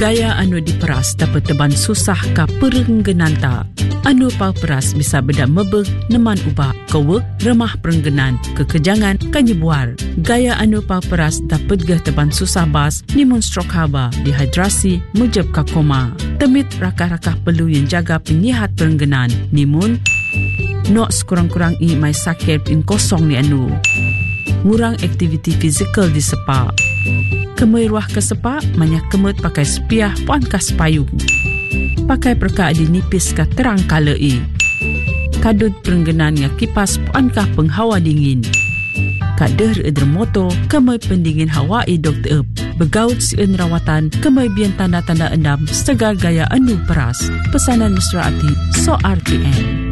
Gaya anu diperas dapat teban susah ka perenggenan ta. Anu pau peras bisa beda mebeg neman ubah kewe remah perenggenan kekejangan kanyebuar. Gaya anu pau peras dapat gah teban susah bas nimun stroke haba, dehidrasi, mujab ka koma. Temit rakah-rakah perlu yang jaga penyihat perenggenan nimun nok sekurang-kurang mai sakit in kosong ni anu. Ngurang aktiviti fizikal di sepa. Kemai ruah ke sepa, banyak kemut pakai sepiah puan kas payung. Pakai perka di nipis ka terang kalai. Kadut perenggenan nga kipas puan kah penghawa dingin. Kader edermoto, kemai pendingin hawa dokter. Begaut sieun rawatan, kemai bian tanda-tanda endam segar gaya anu peras. Pesanan mesra ati, so RTM.